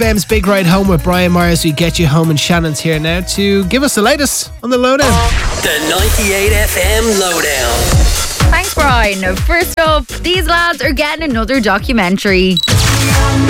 BEM's Big Ride Home with Brian Myers. We get you home, and Shannon's here now to give us the latest on the lowdown. The 98 FM Lowdown. Thanks, Brian. First up, these lads are getting another documentary.